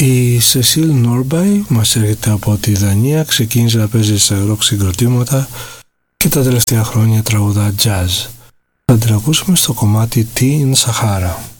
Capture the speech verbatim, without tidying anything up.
Η Σεσίλ Νόρμπαϊ μας έρχεται από τη Δανία, ξεκίνησε να παίζει σε ροκ συγκροτήματα και τα τελευταία χρόνια τραγουδά jazz. Θα την ακούσουμε στο κομμάτι Tea in Sahara.